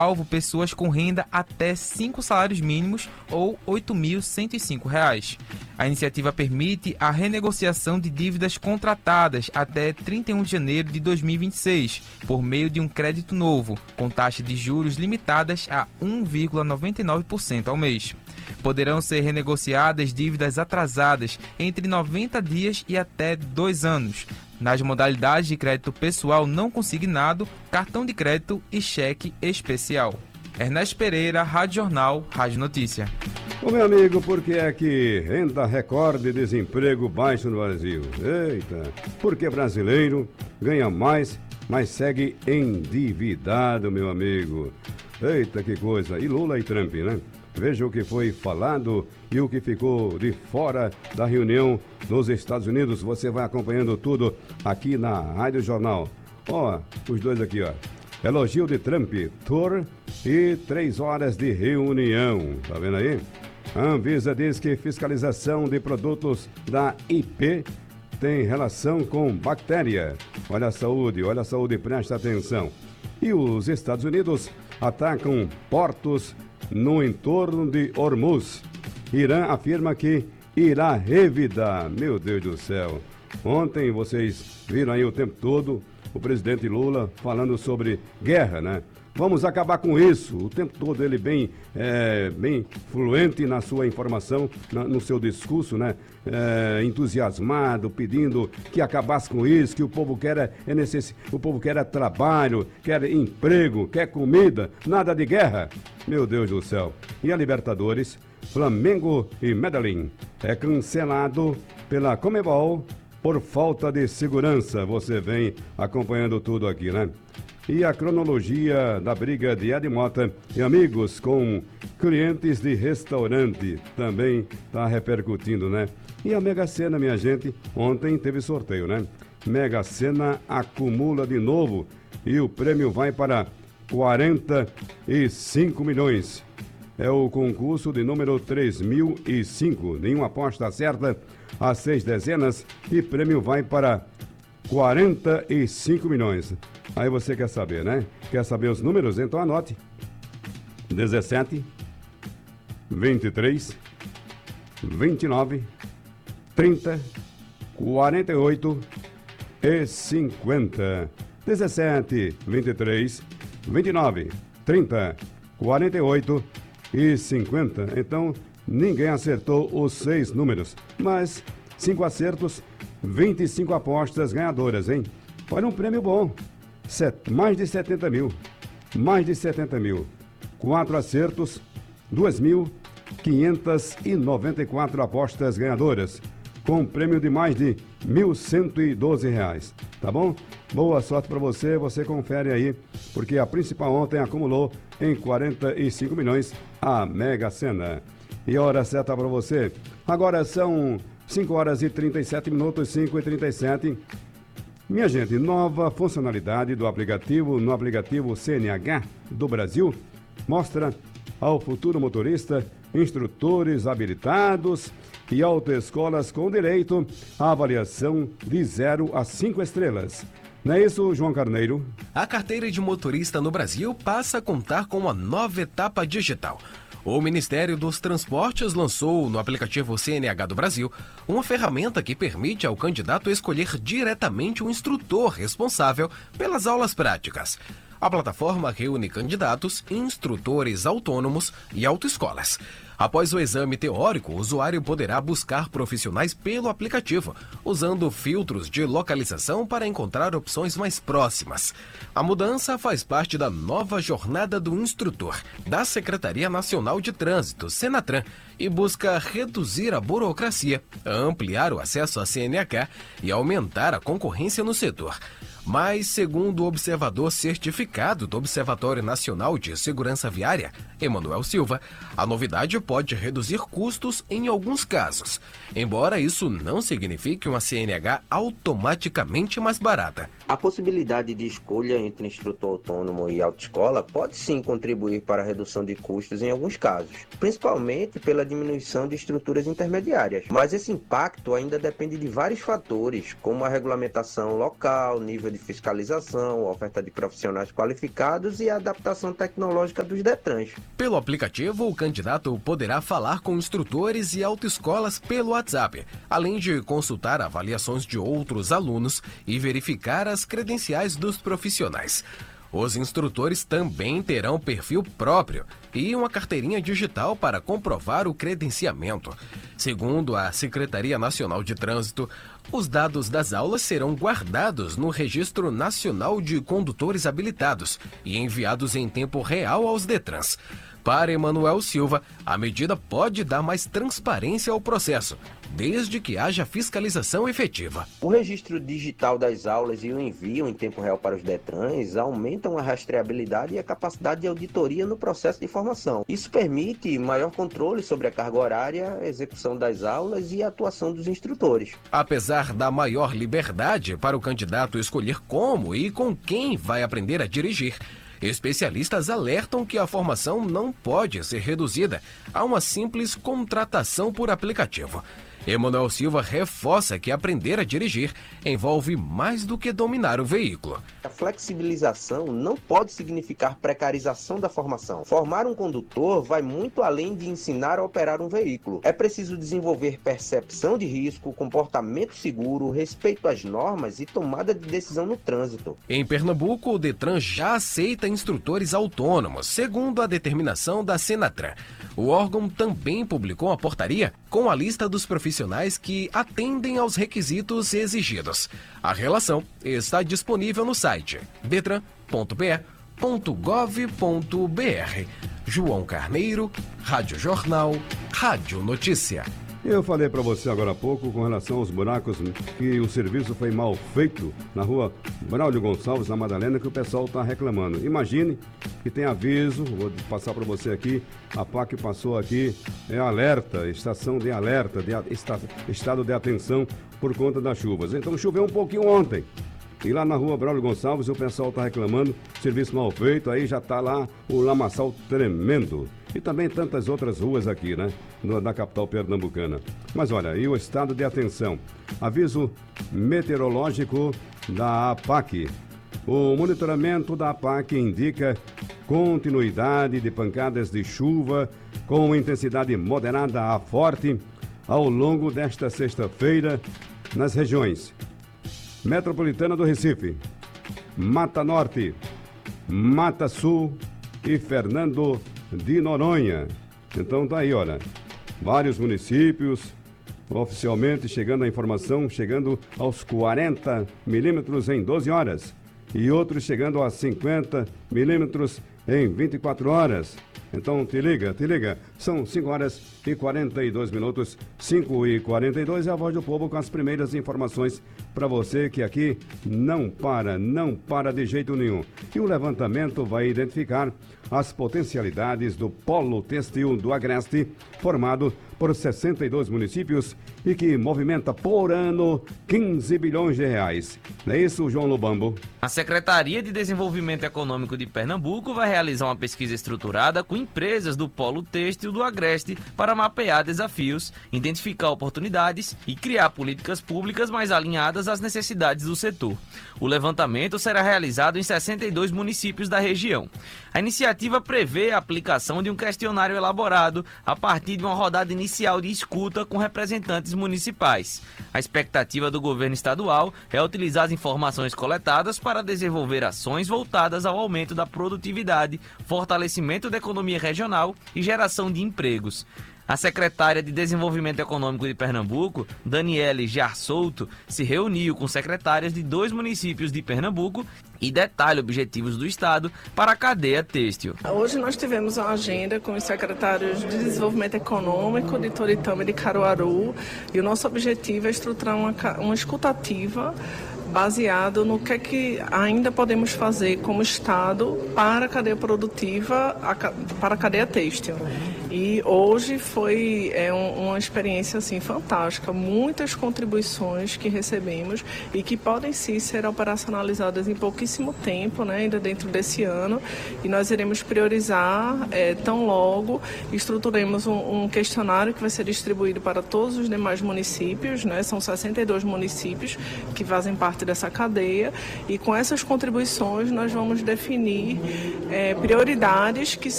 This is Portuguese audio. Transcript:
alvo pessoas com renda até 5 salários mínimos ou R$ 8.105. A iniciativa permite a renegociação de dívidas contratadas até 31 de janeiro de 2026, por meio de um crédito novo, com taxa de juros limitadas a 1,99% ao mês. Poderão ser renegociadas dívidas atrasadas entre 90 dias e até 2 anos, nas modalidades de crédito pessoal não consignado, cartão de crédito e cheque especial. Ernesto Pereira, Rádio Jornal, Rádio Notícia. Ô meu amigo, por que é que renda recorde e desemprego baixo no Brasil? Eita, porque brasileiro ganha mais, mas segue endividado, meu amigo. Eita, que coisa. E Lula e Trump, né? Veja o que foi falado e o que ficou de fora da reunião nos Estados Unidos. Você vai acompanhando tudo aqui na Rádio Jornal. Ó, os dois aqui, ó. Elogio de Trump, tour e 3 horas de reunião. Tá vendo aí? A Anvisa diz que fiscalização de produtos da IP tem relação com bactéria. Olha a saúde, presta atenção. E os Estados Unidos atacam portos no entorno de Hormuz. Irã afirma que irá revidar. Meu Deus do céu. Ontem vocês viram aí o tempo todo o presidente Lula falando sobre guerra, né? Vamos acabar com isso. O tempo todo ele bem fluente na sua informação, no seu discurso, né? Entusiasmado, pedindo que acabasse com isso, que o povo quer o povo quer trabalho, quer emprego, quer comida, nada de guerra. Meu Deus do céu. E a Libertadores, Flamengo e Medellín é cancelado pela Conmebol por falta de segurança. Você vem acompanhando tudo aqui, né? E a cronologia da briga de Ed Mota e amigos com clientes de restaurante também está repercutindo, né? E a Mega Sena, minha gente, ontem teve sorteio, né? Mega Sena acumula de novo e o prêmio vai para 45 milhões. É o concurso de número 3005. Nenhuma aposta certa, as 6 dezenas e prêmio vai para 45 milhões. Aí você quer saber, né? Quer saber os números? Então anote. 17, 23, 29, 30, 48 e 50. 17, 23, 29, 30, 48 e 50. Então, ninguém acertou os 6 números, mas 5 acertos, 25 apostas ganhadoras, hein? Olha, um prêmio bom. Mais de 70 mil. Mais de 70 mil. 4 acertos, 2.594 apostas ganhadoras, com um prêmio de mais de R$ 1.112. Tá bom? Boa sorte para você. Você confere aí, porque a principal ontem acumulou em 45 milhões a Mega Sena. E a hora certa para você. Agora são 5 horas e 37 minutos, 5h37. Minha gente, nova funcionalidade do aplicativo no aplicativo CNH do Brasil mostra ao futuro motorista instrutores habilitados e autoescolas com direito à avaliação de 0 a 5 estrelas. Não é isso, João Carneiro? A carteira de motorista no Brasil passa a contar com uma nova etapa digital. O Ministério dos Transportes lançou no aplicativo CNH do Brasil uma ferramenta que permite ao candidato escolher diretamente o instrutor responsável pelas aulas práticas. A plataforma reúne candidatos, instrutores autônomos e autoescolas. Após o exame teórico, o usuário poderá buscar profissionais pelo aplicativo, usando filtros de localização para encontrar opções mais próximas. A mudança faz parte da nova jornada do instrutor da Secretaria Nacional de Trânsito, Senatran, e busca reduzir a burocracia, ampliar o acesso à CNH e aumentar a concorrência no setor. Mas, segundo o observador certificado do Observatório Nacional de Segurança Viária, Emanuel Silva, a novidade pode reduzir custos em alguns casos, embora isso não signifique uma CNH automaticamente mais barata. A possibilidade de escolha entre instrutor autônomo e autoescola pode sim contribuir para a redução de custos em alguns casos, principalmente pela diminuição de estruturas intermediárias. Mas esse impacto ainda depende de vários fatores, como a regulamentação local, nível de fiscalização, oferta de profissionais qualificados e a adaptação tecnológica dos DETRANs. Pelo aplicativo, o candidato poderá falar com instrutores e autoescolas pelo WhatsApp, além de consultar avaliações de outros alunos e verificar as credenciais dos profissionais. Os instrutores também terão perfil próprio e uma carteirinha digital para comprovar o credenciamento. Segundo a Secretaria Nacional de Trânsito, os dados das aulas serão guardados no Registro Nacional de Condutores Habilitados e enviados em tempo real aos DETRANs. Para Emanuel Silva, a medida pode dar mais transparência ao processo, desde que haja fiscalização efetiva. O registro digital das aulas e o envio em tempo real para os DETRANs aumentam a rastreabilidade e a capacidade de auditoria no processo de formação. Isso permite maior controle sobre a carga horária, a execução das aulas e a atuação dos instrutores. Apesar da maior liberdade para o candidato escolher como e com quem vai aprender a dirigir, especialistas alertam que a formação não pode ser reduzida a uma simples contratação por aplicativo. Emanuel Silva reforça que aprender a dirigir envolve mais do que dominar o veículo. A flexibilização não pode significar precarização da formação. Formar um condutor vai muito além de ensinar a operar um veículo. É preciso desenvolver percepção de risco, comportamento seguro, respeito às normas e tomada de decisão no trânsito. Em Pernambuco, o DETRAN já aceita instrutores autônomos, segundo a determinação da Senatran. O órgão também publicou uma portaria com a lista dos profissionais que atendem aos requisitos exigidos. A relação está disponível no site detran.pe.gov.br. João Carneiro, Rádio Jornal, Rádio Notícia. Eu falei para você agora há pouco com relação aos buracos que o serviço foi mal feito na rua Braulio Gonçalves, na Madalena, que o pessoal está reclamando. Imagine que tem aviso, vou passar para você aqui, a PAC passou aqui, alerta, estação de alerta, estado de atenção por conta das chuvas. Então choveu um pouquinho ontem. E lá na rua Braulio Gonçalves o pessoal está reclamando, serviço mal feito, aí já está lá o lamaçal tremendo. E também tantas outras ruas aqui, né? Da capital pernambucana. Mas olha, e o estado de atenção? Aviso meteorológico da APAC. O monitoramento da APAC indica continuidade de pancadas de chuva com intensidade moderada a forte ao longo desta sexta-feira nas regiões Metropolitana do Recife, Mata Norte, Mata Sul e Fernando de Noronha. Então tá aí, olha, vários municípios, oficialmente chegando a informação, chegando aos 40 milímetros em 12 horas e outros chegando a 50 milímetros em 24 horas. Então te liga, são 5 horas e 42 minutos, 5 e 42 é a Voz do Povo com as primeiras informações para você que aqui não para de jeito nenhum. E o levantamento vai identificar as potencialidades do polo têxtil do Agreste, formado por 62 municípios e que movimenta por ano 15 bilhões de reais. Não é isso, João Lobambo? A Secretaria de Desenvolvimento Econômico de Pernambuco vai realizar uma pesquisa estruturada com empresas do polo têxtil do Agreste para mapear desafios, identificar oportunidades e criar políticas públicas mais alinhadas às necessidades do setor. O levantamento será realizado em 62 municípios da região. A iniciativa prevê a aplicação de um questionário elaborado a partir de uma rodada inicial de escuta com representantes municipais. A expectativa do governo estadual é utilizar as informações coletadas para desenvolver ações voltadas ao aumento da produtividade, fortalecimento da economia regional e geração de empregos. A secretária de Desenvolvimento Econômico de Pernambuco, Daniele Jarsouto, se reuniu com secretárias de 2 municípios de Pernambuco e detalha objetivos do Estado para a cadeia têxtil. Hoje nós tivemos uma agenda com os secretários de Desenvolvimento Econômico de Toritama e de Caruaru e o nosso objetivo é estruturar uma escutativa baseado no que é que ainda podemos fazer como Estado para a cadeia produtiva, para a cadeia têxtil. E hoje foi uma experiência assim, fantástica, muitas contribuições que recebemos e que podem sim ser operacionalizadas em pouquíssimo tempo, né, ainda dentro desse ano, e nós iremos priorizar tão logo estruturemos um questionário que vai ser distribuído para todos os demais municípios, né, são 62 municípios que fazem parte parte dessa cadeia, e com essas contribuições nós vamos definir prioridades que